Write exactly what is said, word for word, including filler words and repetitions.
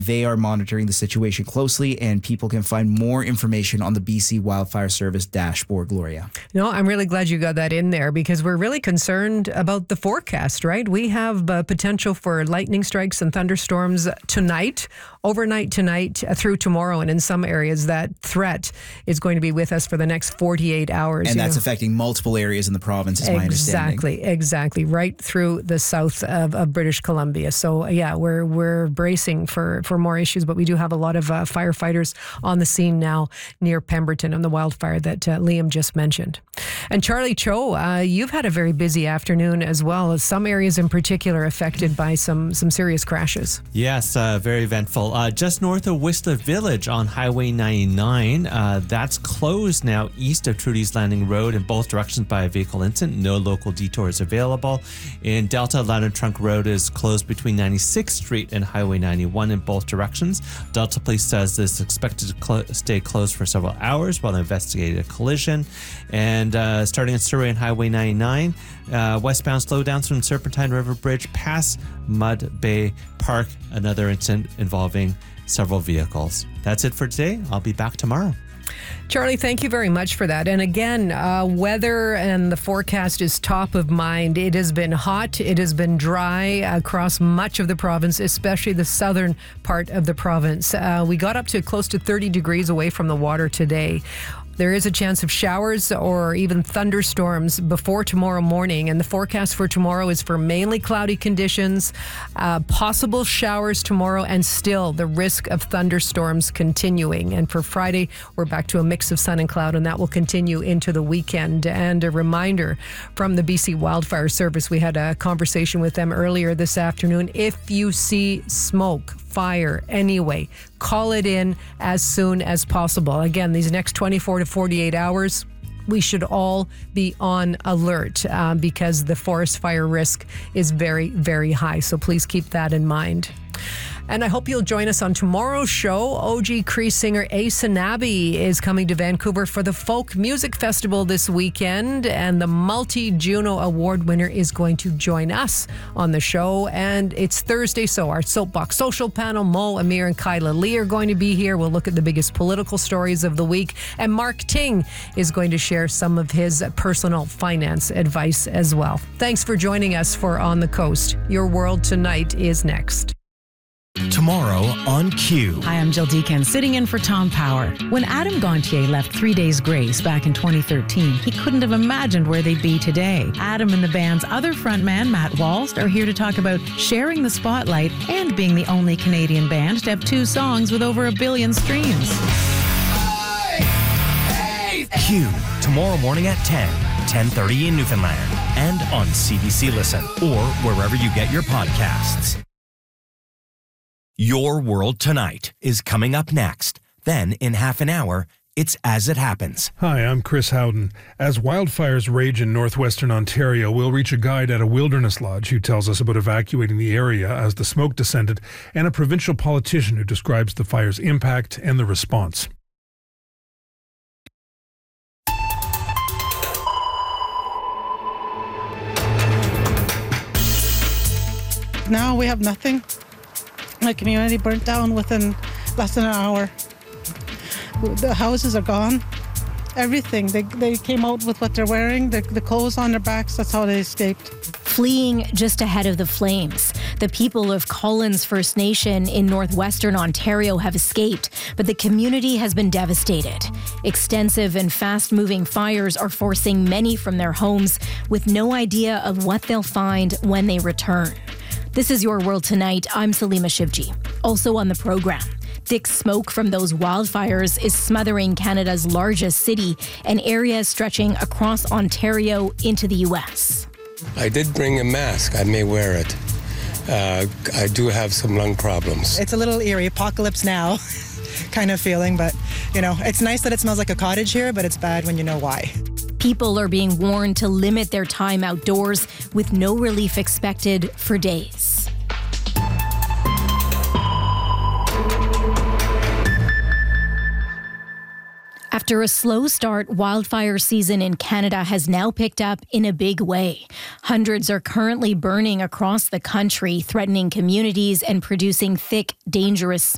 They are monitoring the situation closely, and people can find more information on the B C Wildfire Service dashboard, Gloria. No, I'm really glad you got that in there because we're really concerned about the forecast, right? We have uh, potential for lightning strikes and thunderstorms tonight, overnight tonight uh, through tomorrow, and in some areas that threat is going to be with us for the next forty-eight hours. And that's know. affecting multiple areas in the province, is my understanding. Exactly, exactly, right through the south of, of British Columbia. So yeah, we're we're bracing for, for more issues, but we do have a lot of uh, firefighters on the scene now near Pemberton on the wildfire that uh, Liam just mentioned. And Charlie Cho, uh, you've had a very busy afternoon as well, as some areas in particular affected by some some serious crashes. Yes, uh, very eventful. Uh, just north of Whistler Village on Highway ninety-nine, uh, that's closed now east of Trudy's Landing Road in both directions by a vehicle incident. No local detours available. In Delta, Ladder Trunk Road is closed between ninety-sixth Street and Highway ninety-one in both directions. Delta Police says this is expected to clo- stay closed for several hours while they investigate a collision. And uh, starting at Surrey and Highway ninety-nine, uh, westbound slowdowns from Serpentine River Bridge past Mud Bay Park. Another incident involving several vehicles. That's it for today. I'll be back tomorrow. Charlie, thank you very much for that. And again, uh, weather and the forecast is top of mind. It has been hot. It has been dry across much of the province, especially the southern part of the province. Uh, we got up to close to thirty degrees away from the water today. There is a chance of showers or even thunderstorms before tomorrow morning. And the forecast for tomorrow is for mainly cloudy conditions, uh, possible showers tomorrow, and still the risk of thunderstorms continuing. And for Friday, we're back to a mix of sun and cloud, and that will continue into the weekend. And a reminder from the B C Wildfire Service, we had a conversation with them earlier this afternoon. If you see smoke, fire anyway, call it in as soon as possible. Again, these next twenty-four to forty-eight hours, we should all be on alert uh, because the forest fire risk is very, very high. So please keep that in mind. And I hope you'll join us on tomorrow's show. O G Cree singer Ace Anabi is coming to Vancouver for the Folk Music Festival this weekend, and the multi-Juno Award winner is going to join us on the show. And it's Thursday, so our Soapbox Social panel, Mo, Amir, and Kyla Lee are going to be here. We'll look at the biggest political stories of the week, and Mark Ting is going to share some of his personal finance advice as well. Thanks for joining us for On the Coast. Your World Tonight is next. Tomorrow on Q. Hi, I'm Jill Deacon, sitting in for Tom Power. When Adam Gontier left Three Days Grace back in twenty thirteen, he couldn't have imagined where they'd be today. Adam and the band's other frontman, Matt Walst, are here to talk about sharing the spotlight and being the only Canadian band to have two songs with over a billion streams. Q, tomorrow morning at ten, ten thirty in Newfoundland, and on C B C Listen, or wherever you get your podcasts. Your World Tonight is coming up next. Then, in half an hour, it's As It Happens. Hi, I'm Chris Howden. As wildfires rage in northwestern Ontario, we'll reach a guide at a wilderness lodge who tells us about evacuating the area as the smoke descended, and a provincial politician who describes the fire's impact and the response. Now we have nothing. My community burnt down within less than an hour. The houses are gone. Everything. They they came out with what they're wearing, the, the clothes on their backs. That's how they escaped. Fleeing just ahead of the flames. The people of Collins First Nation in northwestern Ontario have escaped, but the community has been devastated. Extensive and fast-moving fires are forcing many from their homes with no idea of what they'll find when they return. This is Your World Tonight. I'm Salima Shivji. Also on the program, thick smoke from those wildfires is smothering Canada's largest city and areas stretching across Ontario into the U S. I did bring a mask. I may wear it. Uh, I do have some lung problems. It's a little eerie, apocalypse now kind of feeling, but, you know, it's nice that it smells like a cottage here, but it's bad when you know why. People are being warned to limit their time outdoors with no relief expected for days. After a slow start, wildfire season in Canada has now picked up in a big way. Hundreds are currently burning across the country, threatening communities and producing thick, dangerous smoke.